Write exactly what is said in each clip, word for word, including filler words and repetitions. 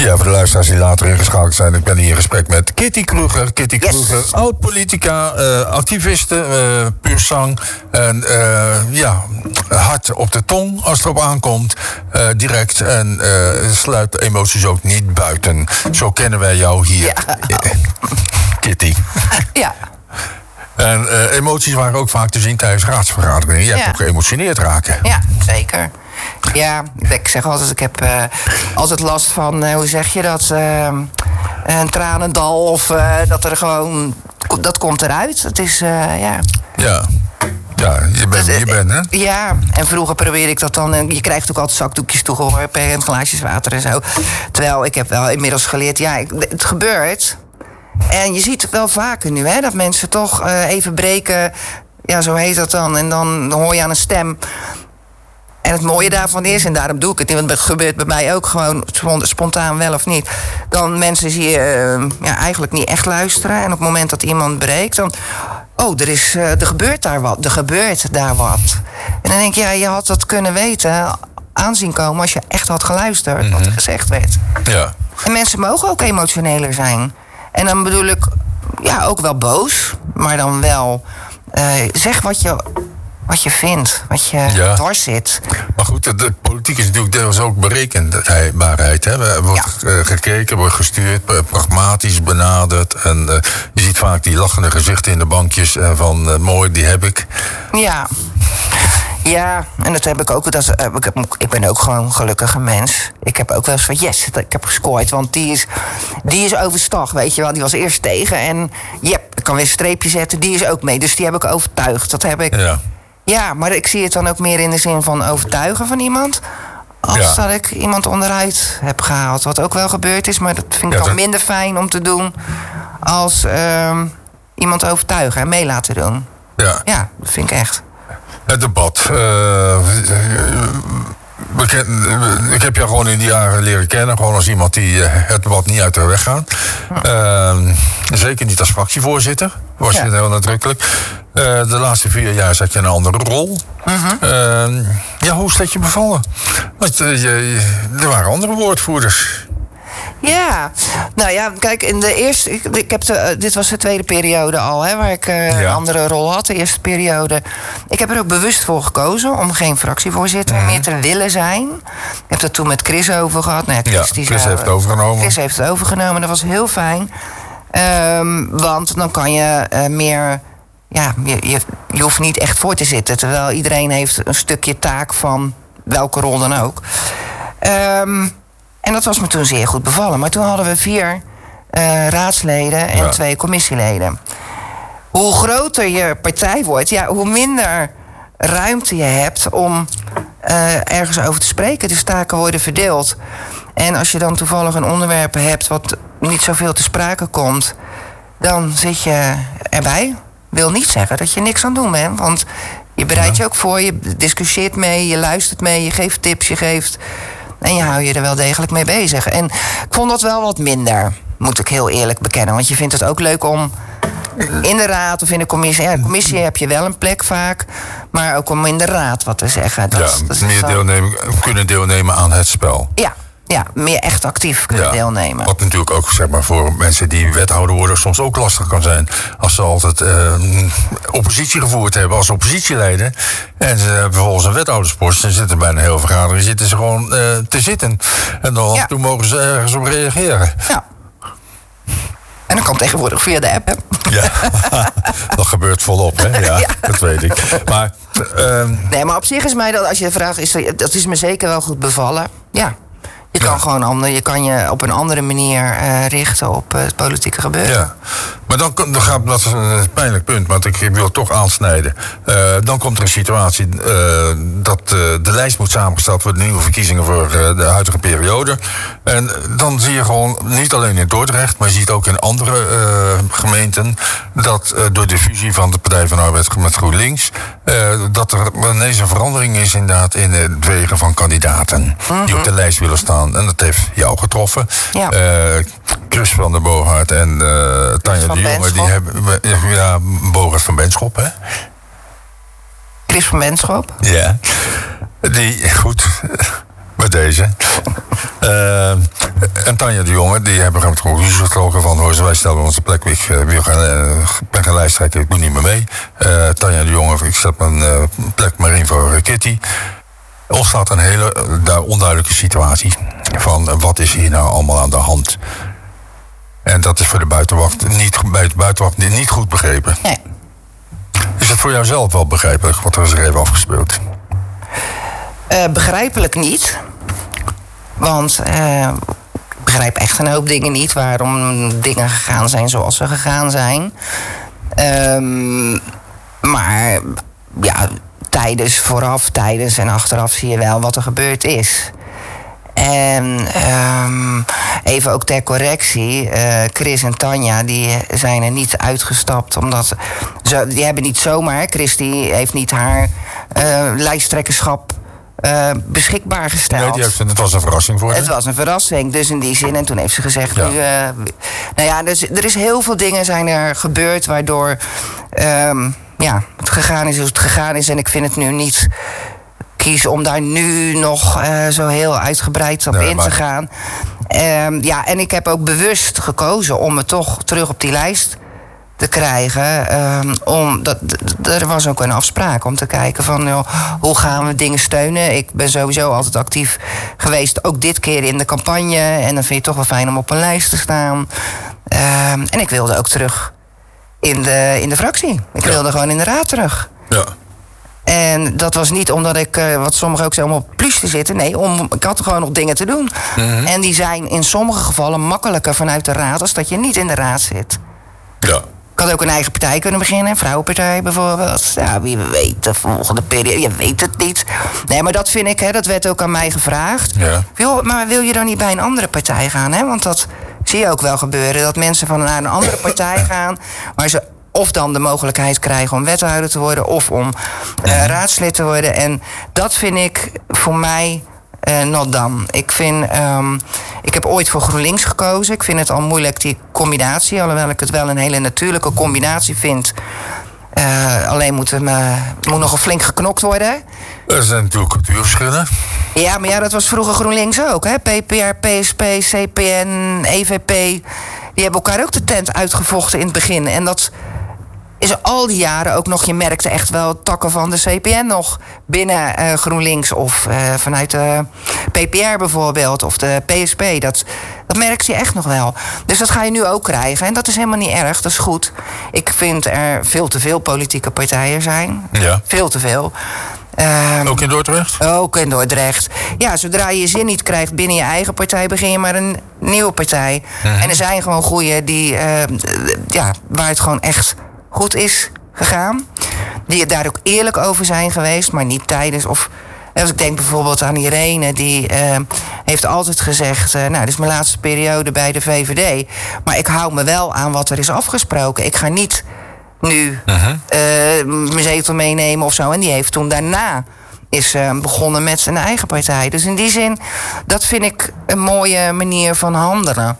Ja, voor de luisteraars die later ingeschakeld zijn. Ik ben hier in gesprek met Kitty Kroeger. Kitty yes. Kroeger, oud-politica, uh, activiste, uh, puur zang. En uh, ja, hard op de tong als het erop aankomt. Uh, direct en uh, sluit emoties ook niet buiten. Zo kennen wij jou hier, ja. Kitty. Ja. En uh, emoties waren ook vaak te zien tijdens raadsvergaderingen. Je hebt ja. ook geëmotioneerd raken. Ja, zeker. Ja, ik zeg altijd, ik heb uh, altijd last van, uh, hoe zeg je dat, uh, een tranendal of uh, dat er gewoon, dat komt eruit. Het is, uh, ja... Ja. Ja, je bent wie je bent, hè? Ja, en vroeger probeerde ik dat dan... Je krijgt ook altijd zakdoekjes toegeworpen en glaasjes water en zo. Terwijl ik heb wel inmiddels geleerd, ja, het gebeurt. En je ziet het wel vaker nu, hè, dat mensen toch uh, even breken. Ja, zo heet dat dan. En dan, dan hoor je aan een stem. En het mooie daarvan is, en daarom doe ik het niet, want het gebeurt bij mij ook gewoon spontaan wel of niet. Dan mensen zie je uh, ja, eigenlijk niet echt luisteren. En op het moment dat iemand breekt, dan... Oh, er, is, uh, er gebeurt daar wat. Er gebeurt daar wat. En dan denk je, ja, je had dat kunnen weten, aanzien komen als je echt had geluisterd, mm-hmm. wat er gezegd werd. Ja. En mensen mogen ook emotioneler zijn. En dan bedoel ik, ja, ook wel boos, maar dan wel uh, zeg wat je, wat je vindt, wat je ja. dwars zit. Maar goed, de, de politiek is natuurlijk deels ook berekenbaarheid. Hè? Er wordt ja. uh, gekeken, wordt gestuurd, pragmatisch benaderd. En uh, je ziet vaak die lachende gezichten in de bankjes uh, van uh, mooi, die heb ik. Ja. Ja, en dat heb ik ook. Dat, uh, ik, heb, ik ben ook gewoon een gelukkige mens. Ik heb ook wel eens van, yes, ik heb gescoord. Want die is, die is overstag, weet je wel. Die was eerst tegen en, yep, ik kan weer een streepje zetten. Die is ook mee, dus die heb ik overtuigd. Dat heb ik... Ja. Ja, maar ik zie het dan ook meer in de zin van overtuigen van iemand. Als ja. dat ik iemand onderuit heb gehaald. Wat ook wel gebeurd is, maar dat vind ik ja, dan dat... minder fijn om te doen. Als uh, iemand overtuigen en mee laten doen. Ja. Ja, dat vind ik echt. Het debat. Uh, ik heb jou gewoon in die jaren leren kennen. Gewoon als iemand die uh, het debat niet uit de weg gaat. Uh, zeker niet als fractievoorzitter. Was je ja. heel nadrukkelijk. Uh, de laatste vier jaar zat je in een andere rol. Uh-huh. Uh, ja, hoe is dat je bevallen? Want uh, je, er waren andere woordvoerders. Ja, nou ja, kijk, in de eerste... Ik, ik heb de, uh, dit was de tweede periode al, hè, waar ik uh, ja. een andere rol had. De eerste periode. Ik heb er ook bewust voor gekozen om geen fractievoorzitter mm. meer te willen zijn. Ik heb het toen met Chris over gehad. Nee, Chris, ja, die Chris zou, heeft het overgenomen. Chris heeft het overgenomen, dat was heel fijn. Um, want dan kan je uh, meer... Ja, je, je, je hoeft niet echt voor te zitten. Terwijl iedereen heeft een stukje taak van welke rol dan ook. Um, en dat was me toen zeer goed bevallen. Maar toen hadden we vier uh, raadsleden en ja. twee commissieleden. Hoe groter je partij wordt, ja, hoe minder ruimte je hebt om uh, ergens over te spreken. De taken worden verdeeld. En als je dan toevallig een onderwerp hebt wat niet zoveel te sprake komt, dan zit je erbij. Wil niet zeggen dat je niks aan het doen bent. Want je bereidt je ook voor, je discussieert mee, je luistert mee, je geeft tips, je geeft... En je houdt je er wel degelijk mee bezig. En ik vond dat wel wat minder, moet ik heel eerlijk bekennen. Want je vindt het ook leuk om in de raad of in de commissie... Ja, in de commissie heb je wel een plek vaak, maar ook om in de raad wat te zeggen. Dat, ja, dat meer zo... deelnemen, kunnen deelnemen aan het spel. Ja. Ja, meer echt actief kunnen ja, deelnemen. Wat natuurlijk ook, zeg maar, voor mensen die wethouder worden soms ook lastig kan zijn. Als ze altijd uh, oppositie gevoerd hebben als oppositieleider. En ze hebben vervolgens een wethouderspost. En zitten bijna heel vergadering. Zitten ze gewoon uh, te zitten. En dan ja. toen mogen ze ergens op reageren. Ja. En dat kan tegenwoordig via de app, hè? Ja, dat gebeurt volop, hè? Ja, ja. Dat weet ik. Maar, uh, nee, maar op zich is mij dat, als je vraagt, is er, dat is me zeker wel goed bevallen. Ja. Je kan, ja. gewoon ander, je kan je op een andere manier uh, richten op uh, het politieke gebeuren. Ja, maar dan, dan gaat dat is een pijnlijk punt, want ik wil het toch aansnijden. Uh, dan komt er een situatie uh, dat uh, de lijst moet samengesteld worden, nieuwe verkiezingen voor uh, de huidige periode. En dan zie je gewoon, niet alleen in Dordrecht, maar je ziet ook in andere uh, gemeenten, dat uh, door de fusie van de Partij van de Arbeid met GroenLinks, uh, dat er ineens een verandering is inderdaad in het wegen van kandidaten mm-hmm. die op de lijst willen staan. En dat heeft jou getroffen. Ja. Uh, Chris van der Boogaard en uh, Tanja de Jonge, die hebben... Ja, Boogaard van Benschop, hè? Chris van Benschop? Ja. Die, goed... Bij deze. Uh, en Tanja de Jonge, die hebben een conclusie getrokken van... hoor, wij stellen onze plek, ik uh, wil gaan, uh, ben gaan lijsttrekken, ik doe niet meer mee. Uh, Tanja de Jonge, ik zet mijn uh, plek maar in voor uh, Kitty. Ontstaat een hele uh, onduidelijke situatie van uh, wat is hier nou allemaal aan de hand. En dat is voor de buitenwacht niet, bij de buitenwacht niet goed begrepen. Nee. Is het voor jou zelf wel begrijpelijk wat er is er even afgespeeld? Uh, begrijpelijk niet. Want uh, ik begrijp echt een hoop dingen niet. Waarom dingen gegaan zijn zoals ze gegaan zijn. Um, maar ja, tijdens, vooraf, tijdens en achteraf zie je wel wat er gebeurd is. En um, even ook ter correctie, uh, Chris en Tanja die zijn er niet uitgestapt omdat ze, die hebben niet zomaar, Chris die heeft niet haar uh, lijsttrekkerschap uh, beschikbaar gesteld. Nee, die heeft, het was een verrassing voor haar. Het was een verrassing, dus in die zin. En toen heeft ze gezegd, ja. nu, uh, nou ja, dus er is heel veel dingen zijn er gebeurd waardoor um, ja, het gegaan is hoe het gegaan is. En ik vind het nu niet kiezen om daar nu nog uh, zo heel uitgebreid op nee, in maar... te gaan. Um, ja, en ik heb ook bewust gekozen om me toch terug op die lijst te krijgen. Um, om, dat, d- er was ook een afspraak om te kijken van joh, hoe gaan we dingen steunen. Ik ben sowieso altijd actief geweest, ook dit keer in de campagne. En dan vind je het toch wel fijn om op een lijst te staan. Um, en ik wilde ook terug in de, in de fractie. Ik ja. wilde gewoon in de raad terug. Ja. En dat was niet omdat ik, uh, wat sommigen ook zeggen, om op plus te zitten. Nee, om, ik had gewoon nog dingen te doen. Mm-hmm. En die zijn in sommige gevallen makkelijker vanuit de raad als dat je niet in de raad zit. Ja. Ik had ook een eigen partij kunnen beginnen, een vrouwenpartij bijvoorbeeld. Ja, wie weet, de volgende periode, je weet het niet. Nee, maar dat vind ik, hè, dat werd ook aan mij gevraagd. Ja. Wil, maar wil je dan niet bij een andere partij gaan? Hè? Want dat zie je ook wel gebeuren, dat mensen van naar een andere partij gaan, waar ze of dan de mogelijkheid krijgen om wethouder te worden of om uh, raadslid te worden. En dat vind ik voor mij uh, not done. Ik vind, um, ik heb ooit voor GroenLinks gekozen. Ik vind het al moeilijk, die combinatie. Alhoewel ik het wel een hele natuurlijke combinatie vind. Uh, alleen moet er uh, moet nogal flink geknokt worden. Er zijn natuurlijk cultuurverschillen. Ja, maar ja, dat was vroeger GroenLinks ook. Hè? P P R, P S P, C P N, E V P. Die hebben elkaar ook de tent uitgevochten in het begin. En dat is al die jaren ook nog, je merkte echt wel takken van de C P N nog binnen uh, GroenLinks of uh, vanuit de P P R bijvoorbeeld of de P S P. Dat, dat merkte je echt nog wel. Dus dat ga je nu ook krijgen en dat is helemaal niet erg, dat is goed. Ik vind er veel te veel politieke partijen zijn. Ja. Veel te veel. Um, ook in Dordrecht? Ook in Dordrecht. Ja, zodra je je zin niet krijgt binnen je eigen partij, begin je maar een nieuwe partij. Mm-hmm. En er zijn gewoon goeie die, uh, ja, waar het gewoon echt goed is gegaan. Die daar ook eerlijk over zijn geweest, maar niet tijdens of. Als ik denk bijvoorbeeld aan Irene, die uh, heeft altijd gezegd, uh, nou, dit is mijn laatste periode bij de V V D. Maar ik hou me wel aan wat er is afgesproken. Ik ga niet nu uh-huh. uh, mijn zetel meenemen of zo. En die heeft toen daarna is uh, begonnen met zijn eigen partij. Dus in die zin, dat vind ik een mooie manier van handelen.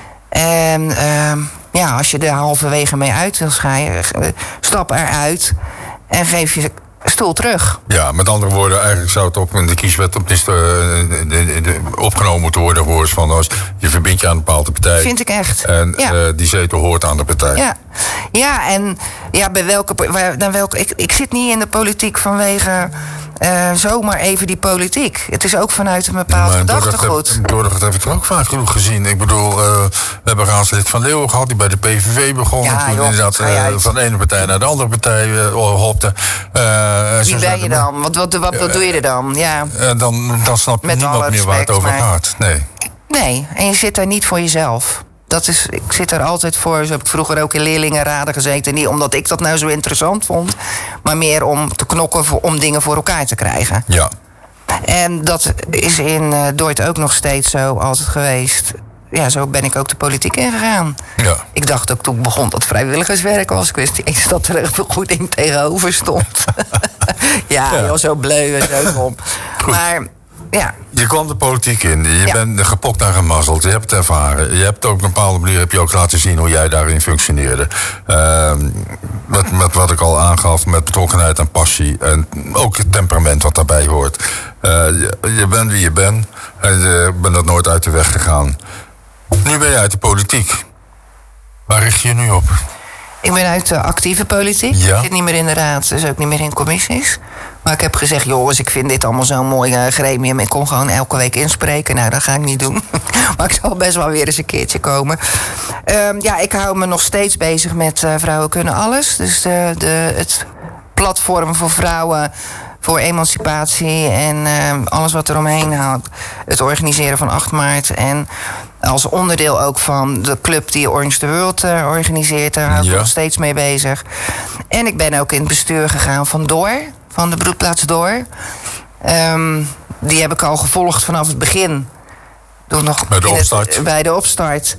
En uh, ja, als je er halverwege mee uit wil scheiden, stap eruit en geef je stoel terug. Ja, met andere woorden, eigenlijk zou het op in de kieswet op dit, uh, de, de, de, opgenomen moeten worden. Voor van als je verbindt je aan een bepaalde partij. Vind ik echt. En ja. uh, die zetel hoort aan de partij. Ja, ja en ja, bij welke, waar, naar welke ik, ik zit niet in de politiek vanwege uh, zomaar even die politiek. Het is ook vanuit een bepaald maar gedachtegoed. Dordrecht heb ik er ook vaak genoeg gezien. Ik bedoel, uh, we hebben raadslid Van Leeuwen gehad die bij de P V V begon. Ja, toen joh, inderdaad uh, van de ene partij naar de andere partij uh, hopte. Uh, Wie ben je dan? Wat, wat, wat, wat doe je er dan? Ja. Uh, dan, dan snap je niemand meer waar het over maar, gaat. Nee. Nee, en je zit daar niet voor jezelf. Dat is, ik zit er altijd voor. Zo heb ik vroeger ook in leerlingenraden gezeten. Niet omdat ik dat nou zo interessant vond, maar meer om te knokken voor, om dingen voor elkaar te krijgen. Ja. En dat is in uh, Dort ook nog steeds zo altijd geweest. Ja, zo ben ik ook de politiek ingegaan. Ja. Ik dacht ook toen ik begon dat vrijwilligerswerk was. Ik wist niet eens dat er een vergoeding tegenover stond. ja, ja. Joh, zo bleu en zo om. Maar ja. Je kwam de politiek in, je ja. bent gepokt en gemazzeld, je hebt het ervaren. Je hebt ook op een bepaalde manier heb je ook laten zien hoe jij daarin functioneerde. Uh, met, met wat ik al aangaf, met betrokkenheid en passie. En ook het temperament wat daarbij hoort. Uh, je, je bent wie je bent. En je bent er nooit uit de weg gegaan. Nu ben je uit de politiek. Waar richt je je nu op? Ik ben uit de actieve politiek. Ja. Ik zit niet meer in de raad, dus ook niet meer in commissies. Maar ik heb gezegd, jongens, ik vind dit allemaal zo'n mooi uh, gremium. Ik kom gewoon elke week inspreken. Nou, dat ga ik niet doen. Maar ik zal best wel weer eens een keertje komen. Um, ja, ik hou me nog steeds bezig met uh, Vrouwen Kunnen Alles. Dus de, de, het platform voor vrouwen, voor emancipatie en uh, alles wat er omheen houdt. Het organiseren van acht maart. En als onderdeel ook van de club die Orange the World uh, organiseert. Daar hou ik Ja. nog steeds mee bezig. En ik ben ook in het bestuur gegaan van Door. Van de broedplaats Door. Um, die heb ik al gevolgd vanaf het begin. Door nog Bij de in het- opstart. bij de opstart.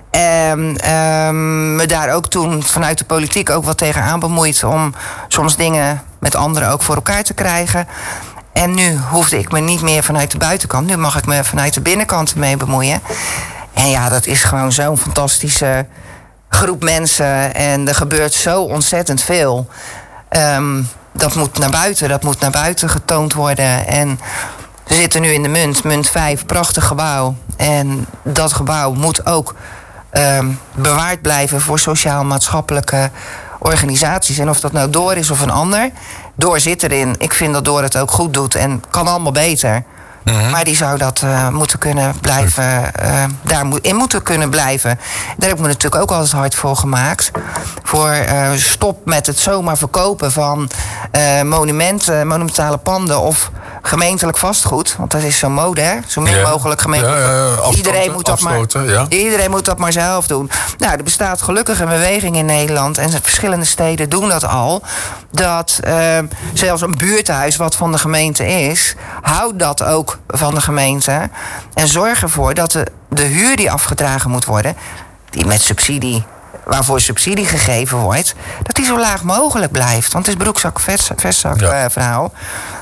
En um, me daar ook toen vanuit de politiek ook wat tegenaan bemoeid om soms dingen met anderen ook voor elkaar te krijgen. En nu hoefde ik me niet meer vanuit de buitenkant. Nu mag ik me vanuit de binnenkant mee bemoeien. En ja, dat is gewoon zo'n fantastische groep mensen. En er gebeurt zo ontzettend veel. Um, dat moet naar buiten, dat moet naar buiten getoond worden. En we zitten nu in de Munt, Munt vijf, prachtig gebouw. En dat gebouw moet ook um, bewaard blijven voor sociaal-maatschappelijke organisaties. En of dat nou Door is of een ander. Door zit erin. Ik vind dat Door het ook goed doet en kan allemaal beter. Mm-hmm. Maar die zou dat uh, moeten kunnen blijven, uh, daar moet, in moeten kunnen blijven. Daar heb ik me natuurlijk ook altijd hard voor gemaakt. Voor uh, stop met het zomaar verkopen van uh, monumenten, monumentale panden of gemeentelijk vastgoed. Want dat is zo'n mode, hè? Zo min Ja. mogelijk gemeentelijk. Ja, ja, ja. Afstoten, iedereen, moet dat maar, afstoten, ja. iedereen moet dat maar zelf doen. Nou, er bestaat gelukkig een beweging in Nederland. En verschillende steden doen dat al. Dat uh, zelfs een buurthuis wat van de gemeente is, houdt dat ook van de gemeente. En zorg ervoor dat de, de huur die afgedragen moet worden, die met subsidie, waarvoor subsidie gegeven wordt, dat die zo laag mogelijk blijft. Want het is broekzak, vestzak Ja. uh, verhaal.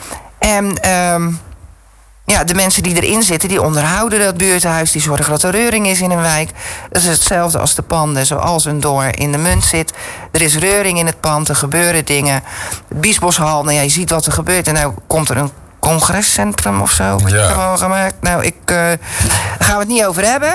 En um, ja, de mensen die erin zitten, die onderhouden dat buurthuis, die zorgen dat er reuring is in een wijk. Dat is hetzelfde als de panden, zoals een Door in de Munt zit. Er is reuring in het pand, er gebeuren dingen. Het Biesboshal, nou ja, je ziet wat er gebeurt. En nou komt er een congrescentrum of zo. Wat Ja. je ervan gemaakt. Nou, ik uh, daar gaan we het niet over hebben.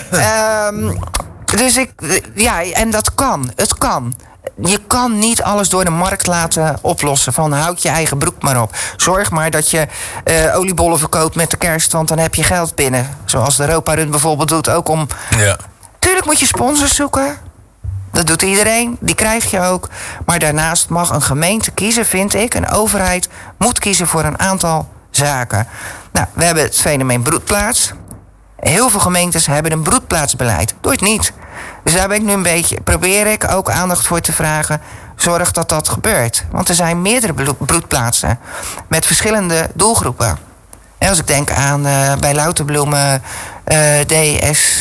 um, dus ik, ja, en dat kan. Het kan. Je kan niet alles door de markt laten oplossen. Van houd je eigen broek maar op. Zorg maar dat je uh, oliebollen verkoopt met de kerst, want dan heb je geld binnen. Zoals de Europa Run bijvoorbeeld doet. Ook om. Ja. Tuurlijk moet je sponsors zoeken. Dat doet iedereen, die krijg je ook. Maar daarnaast mag een gemeente kiezen, vind ik. Een overheid moet kiezen voor een aantal zaken. Nou, we hebben het fenomeen broedplaats. Heel veel gemeentes hebben een broedplaatsbeleid. Doe het niet. Dus daar ben ik nu een beetje, probeer ik ook aandacht voor te vragen. Zorg dat dat gebeurt. Want er zijn meerdere broedplaatsen met verschillende doelgroepen. En als ik denk aan uh, bij Lauterbloemen uh, D S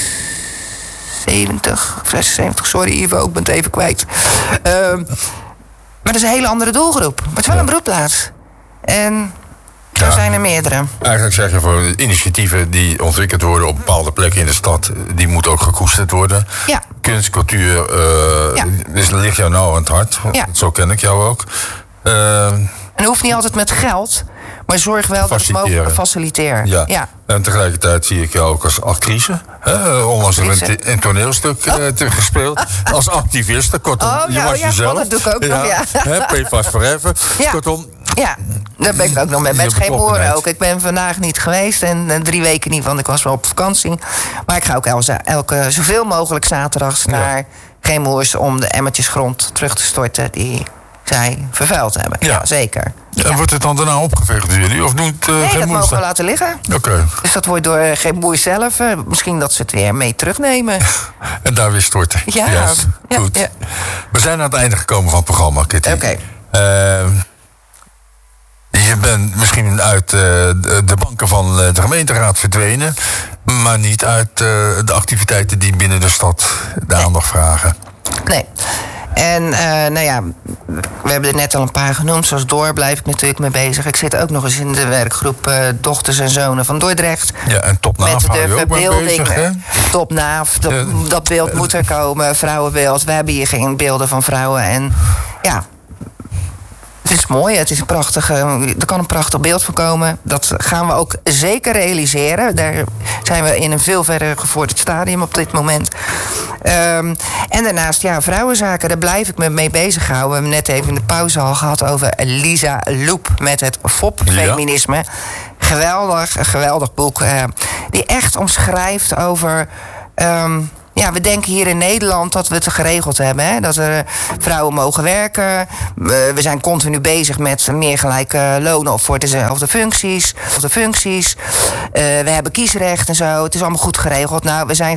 zeventig of zesenzeventig, sorry Ivo, ik ben het even kwijt. Uh, maar dat is een hele andere doelgroep. Maar het is wel Ja. een broedplaats. En zo Ja. zijn er meerdere. Eigenlijk zeg je voor initiatieven die ontwikkeld worden op bepaalde plekken in de stad, die moeten ook gekoesterd worden. Ja. Kunst, cultuur, uh, Ja. dus ligt jou nou aan het hart. Ja. Zo ken ik jou ook. Uh, En dat hoeft niet altijd met geld, maar zorg wel dat het mogelijk faciliteer. Ja. Ja. En tegelijkertijd zie ik jou ook als actrice. Hè? Onlangs een, een toneelstuk uh, te gespeeld. Als activiste. Kortom, Oh, je ja, was ja, jezelf. dat doe ik ook nog, ja. Hè? P V A S Forever. Ja. Kortom. Ja, daar ben ik ook nog mee. Met Je geen moeren betrokkenheid. ook. Ik ben vandaag niet geweest en uh, drie weken niet, want ik was wel op vakantie. Maar ik ga ook elke, elke zoveel mogelijk zaterdags Ja. naar Geen Moers om de emmertjes grond terug te storten die zij vervuild hebben. Ja, Ja. zeker. En Ja. wordt het dan daarna opgeveegd door jullie? Of doet uh, Nee, geen dat moeite? mogen we laten liggen. Oké. Dus dat wordt door uh, Geen Moer zelf. Uh, misschien dat ze het weer mee terugnemen. En daar weer storten. Ja. Juist. Ja, Goed. ja. We zijn aan het einde gekomen van het programma, Kitty. Oké. Uh, je bent misschien uit uh, de, de banken van uh, de gemeenteraad verdwenen, maar niet uit uh, de activiteiten die binnen de stad de aandacht vragen. Nee. En uh, nou ja, we hebben er net al een paar genoemd. Zoals Door blijf ik natuurlijk mee bezig. Ik zit ook nog eens in de werkgroep uh, Dochters en Zonen van Dordrecht. Ja, en Topnaaf hou je ook mee bezig, hè? Topnaaf, dat, Ja. dat beeld moet er komen. Vrouwenbeeld. We hebben hier geen beelden van vrouwen. En ja, het is mooi. Het is een prachtige, er kan een prachtig beeld van komen. Dat gaan we ook zeker realiseren. Daar zijn we in een veel verder gevorderd stadium op dit moment. Um, en daarnaast, ja, vrouwenzaken, daar blijf ik me mee bezighouden. We hebben net even in de pauze al gehad over Lisa Loep met het F O P-feminisme. Ja. Geweldig, een geweldig boek. Uh, die echt omschrijft over... Um, Ja, we denken hier in Nederland dat we het geregeld hebben. Hè? Dat er vrouwen mogen werken. We zijn continu bezig met meer gelijke lonen voor dezelfde functies. Of de functies. Uh, we hebben kiesrecht en zo. Het is allemaal goed geregeld. Nou, we zijn